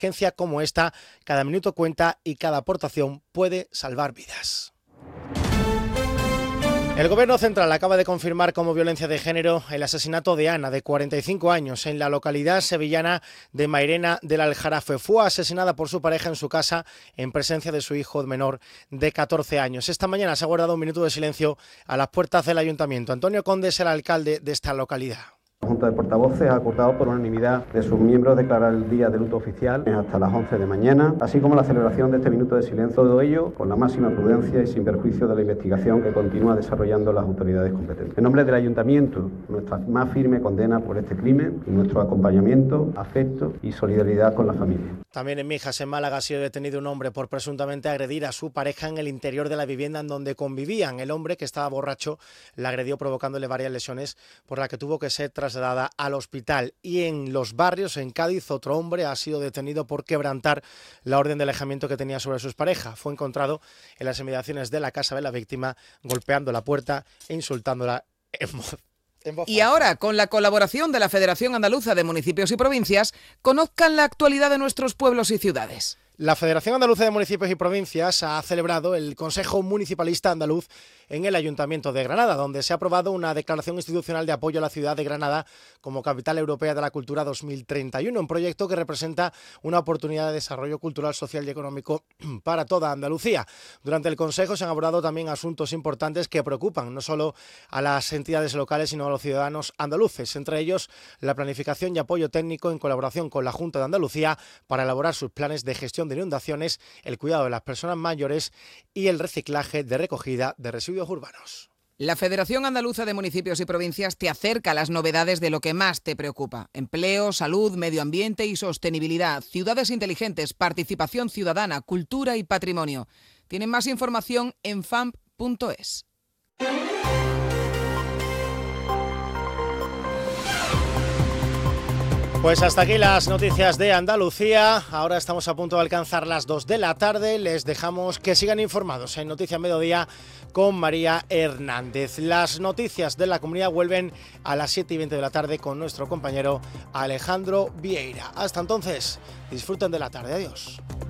emergencia como esta, cada minuto cuenta y cada aportación puede salvar vidas. El Gobierno central acaba de confirmar como violencia de género el asesinato de Ana, de 45 años, en la localidad sevillana de Mairena del Aljarafe. Fue asesinada por su pareja en su casa en presencia de su hijo menor de 14 años. Esta mañana se ha guardado un minuto de silencio a las puertas del ayuntamiento. Antonio Conde es el alcalde de esta localidad. La Junta de Portavoces ha acordado por unanimidad de sus miembros declarar el día de luto oficial hasta las 11 de mañana, así como la celebración de este minuto de silencio, todo ello con la máxima prudencia y sin perjuicio de la investigación que continúa desarrollando las autoridades competentes. En nombre del Ayuntamiento, nuestra más firme condena por este crimen y nuestro acompañamiento, afecto y solidaridad con la familia. También en Mijas, en Málaga, ha sido detenido un hombre por presuntamente agredir a su pareja en el interior de la vivienda en donde convivían. El hombre, que estaba borracho, la agredió provocándole varias lesiones, por la que tuvo que ser trasladada al hospital. Y en Los Barrios, en Cádiz, otro hombre ha sido detenido por quebrantar la orden de alejamiento que tenía sobre su expareja. Fue encontrado en las inmediaciones de la casa de la víctima, golpeando la puerta e insultándola en voz. Y ahora, con la colaboración de la Federación Andaluza de Municipios y Provincias, conozcan la actualidad de nuestros pueblos y ciudades. La Federación Andaluza de Municipios y Provincias ha celebrado el Consejo Municipalista Andaluz en el Ayuntamiento de Granada, donde se ha aprobado una declaración institucional de apoyo a la ciudad de Granada como Capital Europea de la Cultura 2031, un proyecto que representa una oportunidad de desarrollo cultural, social y económico para toda Andalucía. Durante el Consejo se han abordado también asuntos importantes que preocupan no solo a las entidades locales, sino a los ciudadanos andaluces, entre ellos la planificación y apoyo técnico en colaboración con la Junta de Andalucía para elaborar sus planes de gestión de inundaciones, el cuidado de las personas mayores y el reciclaje de recogida de residuos urbanos. La Federación Andaluza de Municipios y Provincias te acerca a las novedades de lo que más te preocupa: empleo, salud, medio ambiente y sostenibilidad, ciudades inteligentes, participación ciudadana, cultura y patrimonio. Tienen más información en famp.es. Pues hasta aquí las noticias de Andalucía. Ahora estamos a punto de alcanzar las 2 de la tarde. Les dejamos que sigan informados en Noticias Mediodía con María Hernández. Las noticias de la comunidad vuelven a las 7:20 de la tarde con nuestro compañero Alejandro Vieira. Hasta entonces, disfruten de la tarde. Adiós.